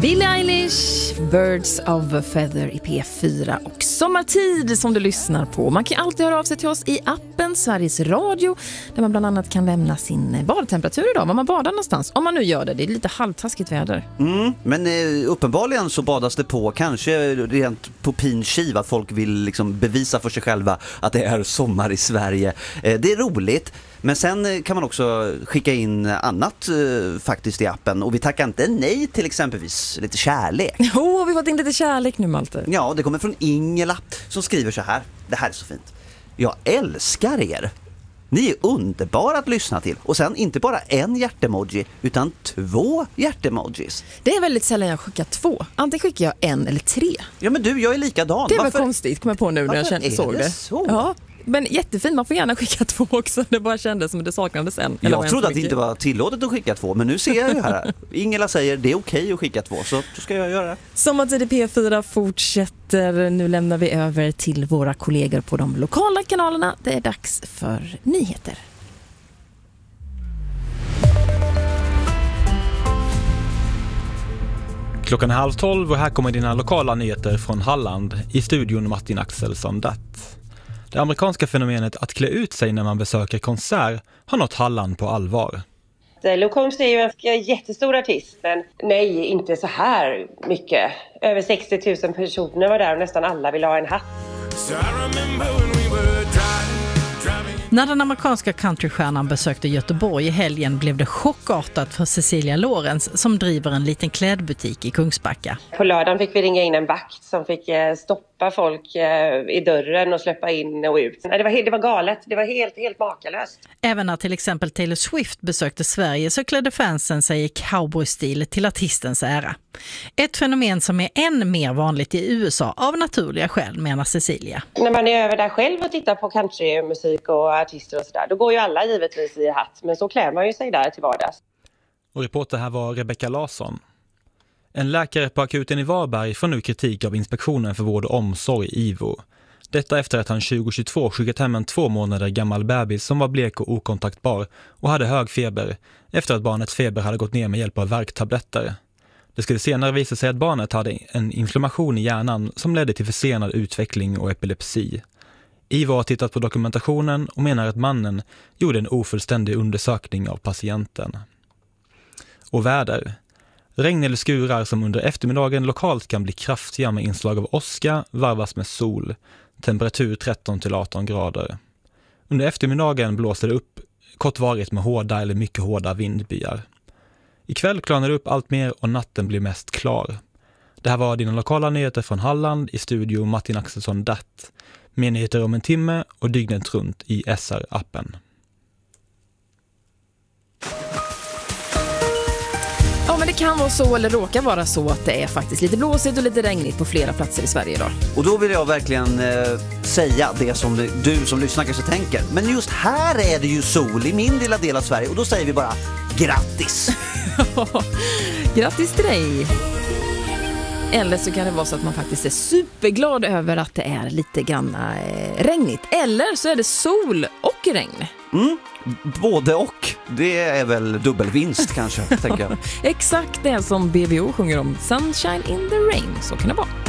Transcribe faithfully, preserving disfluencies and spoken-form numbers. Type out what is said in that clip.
Billie Eilish, Birds of a Feather i P fyra och Sommartid som du lyssnar på. Man kan alltid höra av sig till oss i appen Sveriges Radio där man bland annat kan lämna sin badtemperatur idag, var man badar någonstans. Om man nu gör det, det är lite halvtaskigt väder. Mm, men eh, uppenbarligen så badas det på, kanske rent på pin kiv, att folk vill liksom bevisa för sig själva att det är sommar i Sverige. Eh, det är roligt. Men sen kan man också skicka in annat eh, faktiskt i appen. Och vi tackar inte nej till exempelvis lite kärlek. Åh, oh, vi har fått in lite kärlek nu, Malte. Ja, det kommer från Ingela som skriver så här. Det här är så fint. Jag älskar er. Ni är underbara att lyssna till. Och sen inte bara en hjärtemoji utan två hjärtemojis. Det är väldigt sällan jag skickar två. Antingen skickar jag en eller tre. Ja, men du, jag är likadan. Det var Varför? konstigt, kom jag på nu när jag kände, såg det. det så? Ja. Men jättefint, man får gärna skicka två också. Det bara kändes som att det saknades en. Jag en trodde att det inte var tillåtet att skicka två, men nu ser jag ju här. Ingela säger det är okej att skicka två, så då ska jag göra det. Sommartid i P fyra fortsätter. Nu lämnar vi över till våra kollegor på de lokala kanalerna. Det är dags för nyheter. Klockan är halv tolv och här kommer dina lokala nyheter från Halland. I studion Martin Axelsson Datt. Det amerikanska fenomenet att klä ut sig när man besöker konsert har nått Halland på allvar. Luke Combs är ju en jättestor artist, men nej, inte så här mycket. Över sextio tusen personer var där och nästan alla ville ha en hatt. När den amerikanska countrystjärnan besökte Göteborg i helgen blev det chockartat för Cecilia Lorenz som driver en liten klädbutik i Kungsbacka. På lördagen fick vi ringa in en vakt som fick stoppa folk i dörren och släppa in och ut. Det var, det var galet, det var helt, helt makalöst. Även när till exempel Taylor Swift besökte Sverige så klädde fansen sig i cowboystil till artistens ära. Ett fenomen som är än mer vanligt i U S A av naturliga skäl, menar Cecilia. När man är över där själv och tittar på countrymusik och artister och sådär, då går ju alla givetvis i hatt, men så klär man ju sig där till vardags. Och reporter här var Rebecca Larsson. En läkare på akuten i Varberg får nu kritik av Inspektionen för vård och omsorg, I V O. Detta efter att han tjugohundratjugotvå skickat hem en två månader gammal bebis som var blek och okontaktbar och hade hög feber efter att barnets feber hade gått ner med hjälp av värktabletter. Det skulle senare visa sig att barnet hade en inflammation i hjärnan som ledde till försenad utveckling och epilepsi. I V O har tittat på dokumentationen och menar att mannen gjorde en ofullständig undersökning av patienten. Och väder. Regn eller skurar som under eftermiddagen lokalt kan bli kraftiga med inslag av åska varvas med sol. Temperatur tretton till arton grader. Under eftermiddagen blåser det upp kortvarigt med hårda eller mycket hårda vindbyar. Ikväll klarnar det upp allt mer och natten blir mest klar. Det här var dina lokala nyheter från Halland i studio Martin Axelsson Datt. Mer nyheter om en timme och dygnet runt i S R-appen. Ja, men det kan vara så eller råka vara så att det är faktiskt lite blåsigt och lite regnigt på flera platser i Sverige idag. Och då vill jag verkligen eh, säga det som du som lyssnar kanske tänker. Men just här är det ju sol i min lilla del av Sverige och då säger vi bara grattis! Grattis till dig! Eller så kan det vara så att man faktiskt är superglad över att det är lite grann eh, regnigt. Eller så är det sol och regn. Mm, både och. Det är väl dubbelvinst kanske, tänker jag. Exakt det som B V O sjunger om. Sunshine in the rain, så kan det vara.